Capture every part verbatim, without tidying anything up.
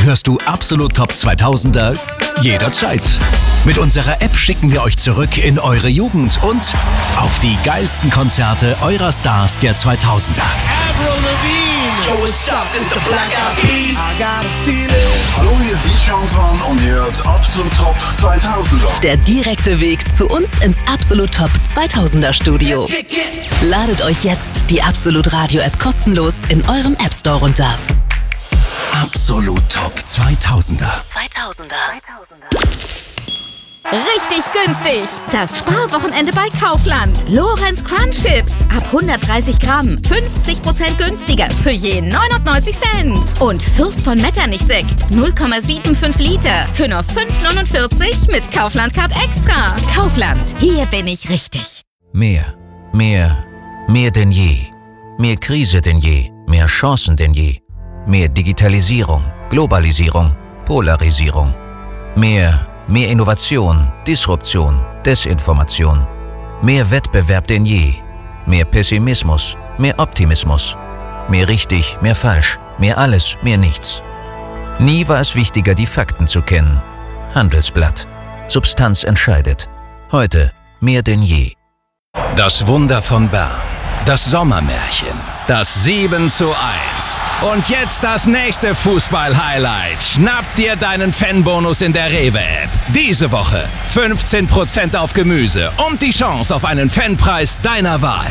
hörst du Absolut Top zweitausender jederzeit. Mit unserer App schicken wir euch zurück in eure Jugend und auf die geilsten Konzerte eurer Stars der zweitausender. Yo, what's up? It's the Black Eyed Peas. I got a feeling. Hallo, hier ist die Chanton und ihr hört Absolut Top zweitausender. Der direkte Weg zu uns ins Absolut Top zweitausender Studio. Ladet euch jetzt die Absolut Radio App kostenlos in eurem App Store runter. Absolut Top zweitausender. zweitausender. Richtig günstig. Das Sparwochenende bei Kaufland. Lorenz Crunch Chips ab hundertdreißig Gramm. fünfzig Prozent günstiger für je neunundneunzig Cent. Und Fürst von Metternich Sekt null Komma fünfundsiebzig Liter für nur fünf neunundvierzig mit Kaufland Card Extra. Kaufland, hier bin ich richtig. Mehr, mehr, mehr denn je. Mehr Krise denn je. Mehr Chancen denn je. Mehr Digitalisierung, Globalisierung, Polarisierung. Mehr Mehr Innovation, Disruption, Desinformation. Mehr Wettbewerb denn je. Mehr Pessimismus, mehr Optimismus. Mehr richtig, mehr falsch, mehr alles, mehr nichts. Nie war es wichtiger, die Fakten zu kennen. Handelsblatt. Substanz entscheidet. Heute mehr denn je. Das Wunder von Bern. Das Sommermärchen. Das sieben zu eins. Und jetzt das nächste Fußball-Highlight. Schnapp dir deinen Fanbonus in der Rewe-App. Diese Woche fünfzehn Prozent auf Gemüse und die Chance auf einen Fanpreis deiner Wahl.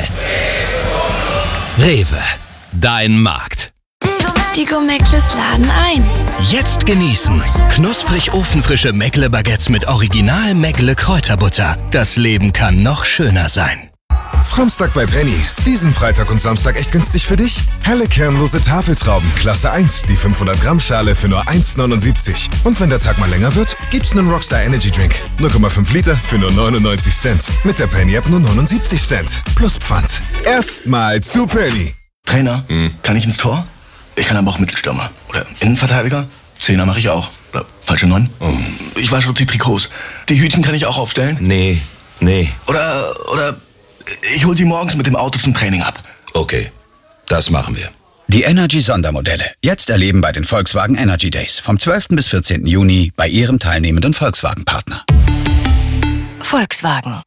Rewe, dein Markt. Die Go-Meckles laden ein. Jetzt genießen. Knusprig ofenfrische Meckle-Baguettes mit Original Meckle-Kräuterbutter. Das Leben kann noch schöner sein. Samstag bei Penny. Diesen Freitag und Samstag echt günstig für dich? Helle kernlose Tafeltrauben, Klasse eins, die fünfhundert Gramm Schale für nur eins neunundsiebzig. Und wenn der Tag mal länger wird, gibt's einen Rockstar Energy Drink. null Komma fünf Liter für nur neunundneunzig Cent. Mit der Penny App nur neunundsiebzig Cent. Plus Pfand. Erstmal zu Penny. Trainer, hm. kann ich ins Tor? Ich kann aber auch Mittelstürmer. Oder Innenverteidiger? Zehner mache ich auch. Oder falsche Neun? Oh. Ich wasche die Trikots. Die Hütchen kann ich auch aufstellen? Nee, nee. Oder, oder... Ich hol sie morgens mit dem Auto zum Training ab. Okay, das machen wir. Die Energy-Sondermodelle. Jetzt erleben bei den Volkswagen Energy Days. Vom zwölften bis vierzehnten Juni bei Ihrem teilnehmenden Volkswagen-Partner. Volkswagen.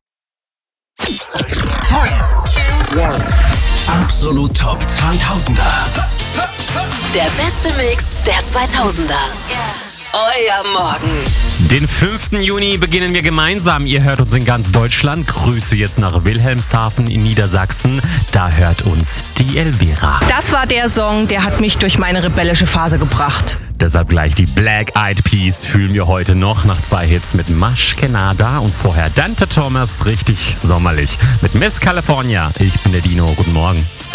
Absolut Top zweitausender. Der beste Mix der zweitausender. Euer Morgen. Den fünften Juni beginnen wir gemeinsam. Ihr hört uns in ganz Deutschland. Grüße jetzt nach Wilhelmshaven in Niedersachsen. Da hört uns die Elvira. Das war der Song, der hat mich durch meine rebellische Phase gebracht. Deshalb gleich die Black Eyed Peas fühlen wir heute noch nach zwei Hits mit Mash Kenada und vorher Dante Thomas, richtig sommerlich mit Miss California. Ich bin der Dino, guten Morgen.